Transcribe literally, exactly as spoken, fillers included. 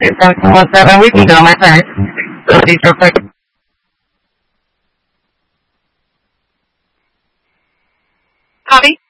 If something was seven, we can go, my friend. So these are quick. Copy.